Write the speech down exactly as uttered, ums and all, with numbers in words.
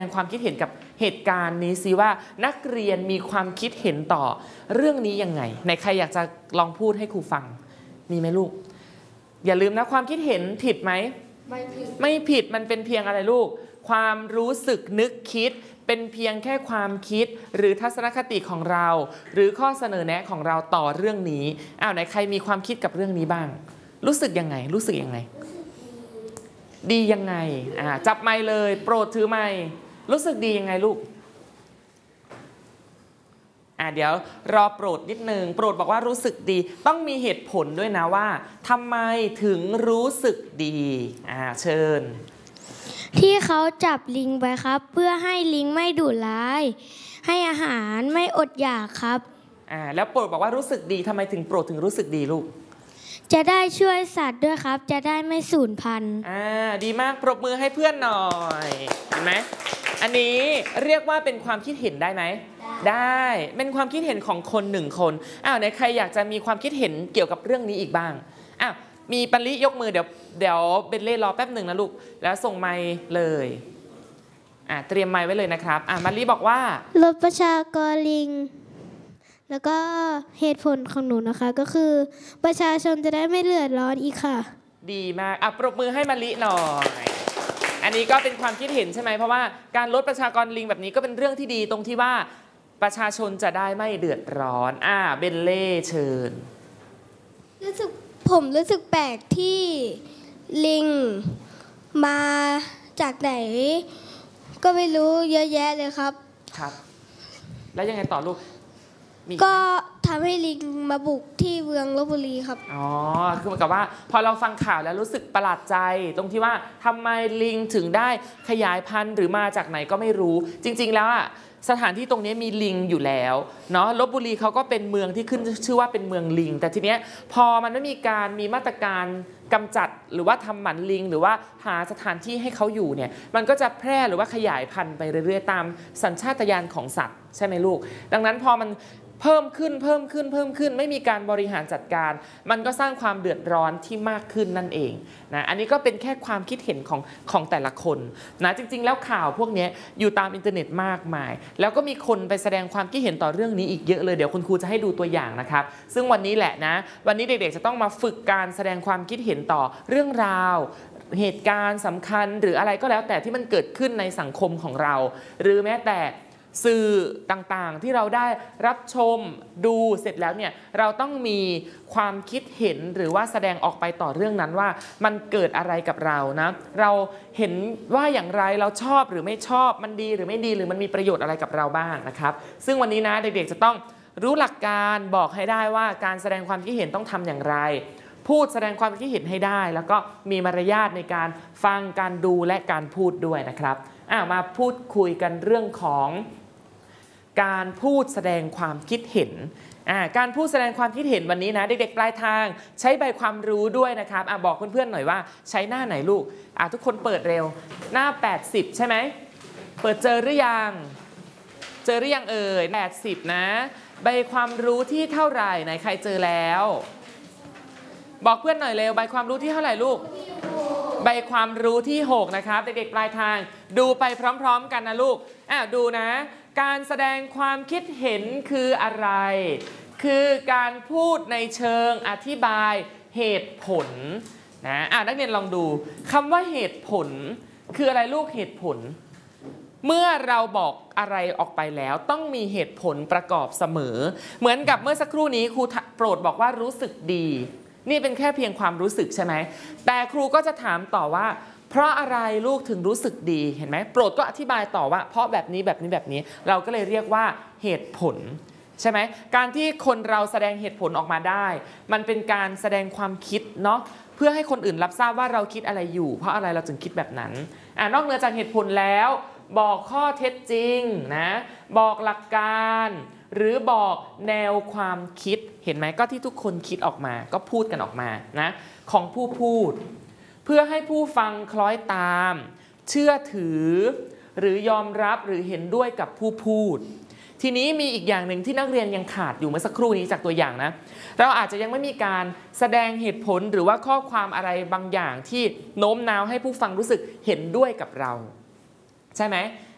ความคิดเห็นกับเหตุการณ์นี้สิว่านักเรียนมีความคิดเห็นต่อเรื่องนี้ยังไงในใครอยากจะลองพูดให้ครูฟังมีไหมลูกอย่าลืมนะความคิดเห็นผิดไหมไม่ผิดไม่ผิดมันเป็นเพียงอะไรลูกความรู้สึกนึกคิดเป็นเพียงแค่ความคิดหรือทัศนคติของเราหรือข้อเสนอแนะของเราต่อเรื่องนี้อ้าวไหนใครมีความคิดกับเรื่องนี้บ้างรู้สึกยังไงรู้สึกยังไงดียังไงอ่าจับไมค์เลยโปรดถือไมค์รู้สึกดียังไงลูกอ่าเดี๋ยวรอโปรดนิดนึงโปรดบอกว่ารู้สึกดีต้องมีเหตุผลด้วยนะว่าทำไมถึงรู้สึกดีอ่าเชิญที่เขาจับลิงไปครับเพื่อให้ลิงไม่ดุร้ายให้อาหารไม่อดอยากครับอ่าแล้วโปรดบอกว่ารู้สึกดีทำไมถึงโปรดถึงรู้สึกดีลูกจะได้ช่วยสัตว์ด้วยครับจะได้ไม่สูญพันธุ์อ่าดีมากปรบมือให้เพื่อนหน่อยเห็นไหมอันนี้เรียกว่าเป็นความคิดเห็นได้ไหมได้เป็นความคิดเห็นของคนหนึ่งคนอ้าวไหนใครอยากจะมีความคิดเห็นเกี่ยวกับเรื่องนี้อีกบ้างอ้าวมีปริยกมือเดี๋ยวเดี๋ยวเบนเล่รอแป๊บหนึ่งนะลูกแล้วส่งไมค์เลยอ่าเตรียมไมค์ไว้เลยนะครับอ่ามารีบอกว่าลดประชากรลิงแล้วก็เหตุผลของหนูนะคะก็คือประชาชนจะได้ไม่เดือดร้อนอีกค่ะดีมากอ่ะปรบมือให้มารีหน่อยอันนี้ก็เป็นความคิดเห็นใช่ไหมเพราะว่าการลดประชากรลิงแบบนี้ก็เป็นเรื่องที่ดีตรงที่ว่าประชาชนจะได้ไม่เดือดร้อนอ่าเบนเล่เชิญรู้สึกผมรู้สึกแปลกที่ลิงมาจากไหนก็ไม่รู้เยอะแยะเลยครับครับแล้วยังไงต่อลูกก็ทำให้ลิงมาบุกที่เมืองลพบุรีครับอ๋อคือเหมือนกับว่าพอเราฟังข่าวแล้วรู้สึกประหลาดใจตรงที่ว่าทำไมลิงถึงได้ขยายพันธุ์หรือมาจากไหนก็ไม่รู้จริงๆแล้วอ่ะสถานที่ตรงนี้มีลิงอยู่แล้วเนาะลพบุรีเขาก็เป็นเมืองที่ขึ้นชื่อว่าเป็นเมืองลิงแต่ทีเนี้ยพอมันไม่มีการมีมาตรการกำจัดหรือว่าทำหมันลิงหรือว่าหาสถานที่ให้เขาอยู่เนี่ยมันก็จะแพร่หรือว่าขยายพันธุ์ไปเรื่อยๆตามสัญชาตญาณของสัตว์ใช่ไหมลูกดังนั้นพอมันเพิ่มขึ้นเพิ่มขึ้นเพิ่มขึ้นไม่มีการบริหารจัดการมันก็สร้างความเดือดร้อนที่มากขึ้นนั่นเองนะอันนี้ก็เป็นแค่ความคิดเห็นของของแต่ละคนนะจริงๆแล้วข่าวพวกนี้อยู่ตามอินเทอร์เน็ตมากมายแล้วก็มีคนไปแสดงความคิดเห็นต่อเรื่องนี้อีกเยอะเลยเดี๋ยวคุณครูจะให้ดูตัวอย่างนะครับซึ่งวันนี้แหละนะวันนี้เด็กๆจะต้องมาฝึกการแสดงความคิดเห็นต่อเรื่องราวเหตุการณ์สำคัญหรืออะไรก็แล้วแต่ที่มันเกิดขึ้นในสังคมของเราหรือแม้แต่สื่อต่างๆที่เราได้รับชมดูเสร็จแล้วเนี่ยเราต้องมีความคิดเห็นหรือว่าแสดงออกไปต่อเรื่องนั้นว่ามันเกิดอะไรกับเรานะเราเห็นว่าอย่างไรเราชอบหรือไม่ชอบมันดีหรือไม่ดีหรือมันมีประโยชน์อะไรกับเราบ้างนะครับซึ่งวันนี้นะเด็กๆจะต้องรู้หลักการบอกให้ได้ว่าการแสดงความคิดเห็นต้องทำอย่างไรพูดแสดงความคิดเห็นให้ได้แล้วก็มีมารยาทในการฟังการดูและการพูดด้วยนะครับอ่ะมาพูดคุยกันเรื่องของการพูดแสดงความคิดเห็นการพูดแสดงความคิดเห็นวันนี้นะเด็กๆปลายทางใช้ใบความรู้ด้วยนะครับอบอกเพื่อนๆหน่อยว่าใช้หน้าไหนลูกทุกคนเปิดเร็วหน้าแปดสิบใช่ไหมเปิดเจอหรือยังเจอหรือยังเอ่ยแปดสิบนะใบความรู้ที่เท่าไหร่ไหนใครเจอแล้วบอกเพื่อนหน่อยเร็วใบความรู้ที่เท่าไหร่ลูกใบความรู้ที่หกนะครับเด็กๆปลายทางดูไปพร้อมๆกันนะลูกอ่ะดูนะการแสดงความคิดเห็นคืออะไรคือการพูดในเชิงอธิบายเหตุผลนะอ่ะนักเรียนลองดูคำว่าเหตุผลคืออะไรลูกเหตุผลเมื่อเราบอกอะไรออกไปแล้วต้องมีเหตุผลประกอบเสมอเหมือนกับเมื่อสักครู่นี้ครูโปรดบอกว่ารู้สึกดีนี่เป็นแค่เพียงความรู้สึกใช่ไหมแต่ครูก็จะถามต่อว่าเพราะอะไรลูกถึงรู้สึกดีเห็นไหมโปรดก็อธิบายต่อว่าเพราะแบบนี้แบบนี้แบบนี้เราก็เลยเรียกว่าเหตุผลใช่ไหมการที่คนเราแสดงเหตุผลออกมาได้มันเป็นการแสดงความคิดเนาะเพื่อให้คนอื่นรับทราบว่าเราคิดอะไรอยู่เพราะอะไรเราจึงคิดแบบนั้นอ่านอกเหนือจากเหตุผลแล้วบอกข้อเท็จจริงนะบอกหลักการหรือบอกแนวความคิดเห็นไหมก็ที่ทุกคนคิดออกมาก็พูดกันออกมานะของผู้พูดเพื่อให้ผู้ฟังคล้อยตามเชื่อถือหรือยอมรับหรือเห็นด้วยกับผู้พูดทีนี้มีอีกอย่างหนึ่งที่นักเรียนยังขาดอยู่เมื่อสักครู่นี้จากตัวอย่างนะเราอาจจะยังไม่มีการแสดงเหตุผลหรือว่าข้อความอะไรบางอย่างที่โน้มน้าวให้ผู้ฟังรู้สึกเห็นด้วยกับเราใช่ไหม